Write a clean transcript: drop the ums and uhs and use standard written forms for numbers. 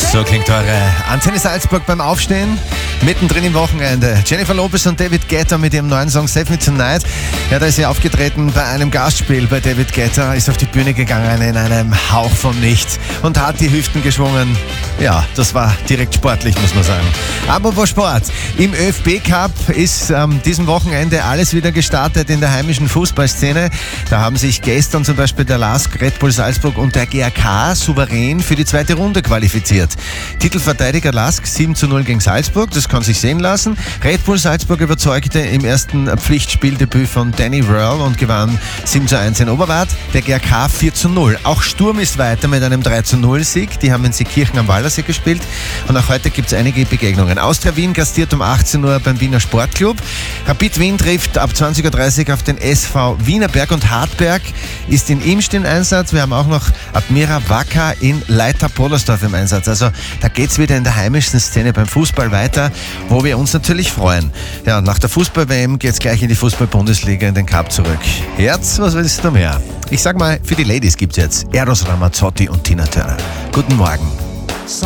So klingt eure Antenne Salzburg beim Aufstehen. Mittendrin im Wochenende. Jennifer Lopez und David Guetta mit ihrem neuen Song Save Me Tonight. Ja, da ist sie aufgetreten bei einem Gastspiel bei David Guetta, ist auf die Bühne gegangen in einem Hauch von nichts und hat die Hüften geschwungen. Ja, das war direkt sportlich, muss man sagen. Apropos Sport. Im ÖFB-Cup ist diesem Wochenende alles wieder gestartet in der heimischen Fußballszene. Da haben sich gestern zum Beispiel der LASK, Red Bull Salzburg und der GAK souverän für die zweite Runde qualifiziert. Titelverteidiger LASK 7:0 gegen Salzburg, das kann sich sehen lassen. Red Bull Salzburg überzeugte im ersten Pflichtspieldebüt von Danny Röhrl und gewann 7:1 in Oberwart. Der GAK 4:0. Auch Sturm ist weiter mit einem 3:0-Sieg. Die haben in Seekirchen am Waldersee gespielt. Und auch heute gibt es einige Begegnungen. Austria Wien gastiert um 18 Uhr beim Wiener Sportclub. Rapid Wien trifft ab 20:30 Uhr auf den SV Wienerberg und Hartberg ist in Imst im Einsatz. Wir haben auch noch Admira Wacker in Leiter-Pollersdorf im Einsatz. Also da geht es wieder in der heimischen Szene beim Fußball weiter, wo wir uns natürlich freuen. Ja, nach der Fußball-WM geht es gleich in die Fußball-Bundesliga in den Cup zurück. Herz, was willst du mehr? Ich sag mal, für die Ladies gibt es jetzt Eros Ramazzotti und Tina Turner. Guten Morgen.